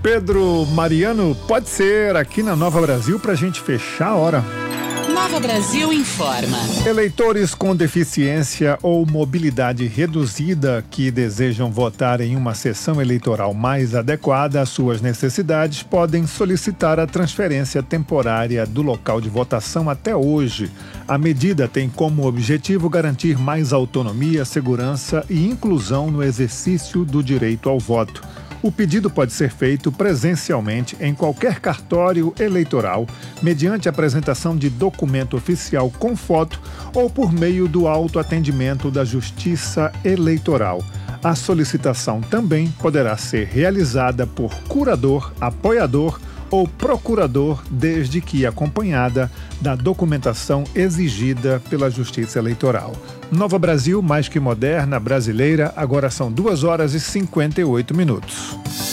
Pedro Mariano, pode ser aqui na Nova Brasil para a gente fechar a hora. Nova Brasil informa. Eleitores com deficiência ou mobilidade reduzida que desejam votar em uma sessão eleitoral mais adequada às suas necessidades podem solicitar a transferência temporária do local de votação até hoje. A medida tem como objetivo garantir mais autonomia, segurança e inclusão no exercício do direito ao voto. O pedido pode ser feito presencialmente em qualquer cartório eleitoral, mediante apresentação de documento oficial com foto ou por meio do autoatendimento da Justiça Eleitoral. A solicitação também poderá ser realizada por curador, apoiador ou procurador, desde que acompanhada da documentação exigida pela Justiça Eleitoral. Nova Brasil, mais que moderna, brasileira, agora são 2 horas e 58 minutos.